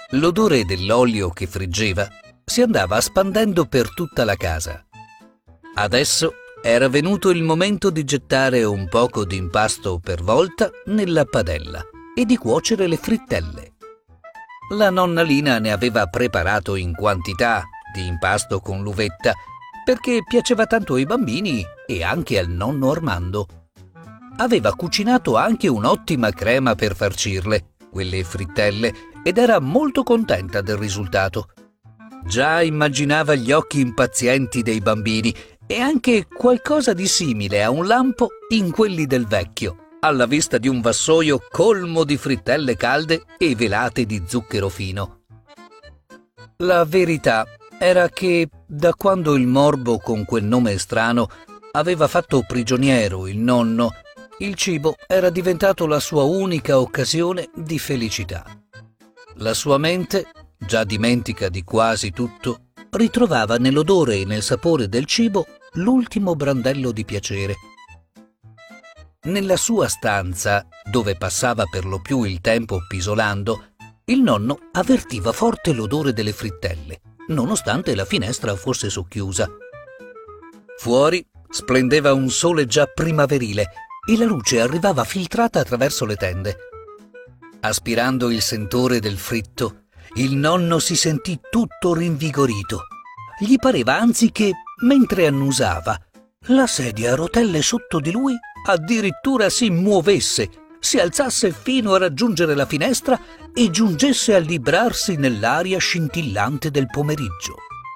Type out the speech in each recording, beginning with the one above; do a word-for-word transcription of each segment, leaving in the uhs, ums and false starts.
L'odore dell'olio che friggeva si andava spandendo per tutta la casa. Adesso era venuto il momento di gettare un poco di impasto per volta nella padella e di cuocere le frittelle. La nonna Lina ne aveva preparato in quantità di impasto con l'uvetta perché piaceva tanto ai bambini e anche al nonno Armando. Aveva cucinato anche un'ottima crema per farcirle, quelle frittelle, ed era molto contenta del risultato. Già immaginava gli occhi impazienti dei bambini e anche qualcosa di simile a un lampo in quelli del vecchio, alla vista di un vassoio colmo di frittelle calde e velate di zucchero fino. La verità era che, da quando il morbo con quel nome strano aveva fatto prigioniero il nonno, il cibo era diventato la sua unica occasione di felicità. La sua mente, già dimentica di quasi tutto, ritrovava nell'odore e nel sapore del cibo l'ultimo brandello di piacere. Nella sua stanza, dove passava per lo più il tempo pisolando, il nonno avvertiva forte l'odore delle frittelle, nonostante la finestra fosse socchiusa. Fuori splendeva un sole già primaverile e la luce arrivava filtrata attraverso le tende. Aspirando il sentore del fritto, il nonno si sentì tutto rinvigorito. Gli pareva anzi che, mentre annusava, la sedia a rotelle sotto di lui addirittura si muovesse, si alzasse fino a raggiungere la finestra e giungesse a librarsi nell'aria scintillante del pomeriggio.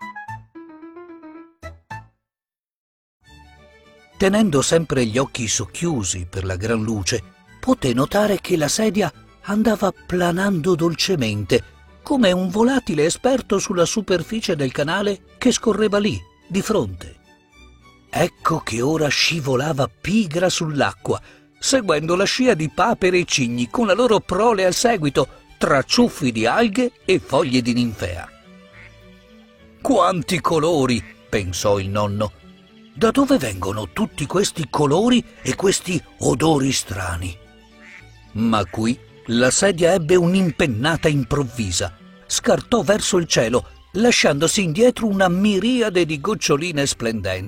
Tenendo sempre gli occhi socchiusi per la gran luce, poté notare che la sedia andava planando dolcemente, come un volatile esperto sulla superficie del canale che scorreva lì, di fronte. Ecco che ora scivolava pigra sull'acqua, seguendo la scia di papere e cigni con la loro prole al seguito, tra ciuffi di alghe e foglie di ninfea. «Quanti colori!» pensò il nonno. «Da dove vengono tutti questi colori e questi odori strani?» Ma qui la sedia ebbe un'impennata improvvisa, scartò verso il cielo, lasciandosi indietro una miriade di goccioline splendenti.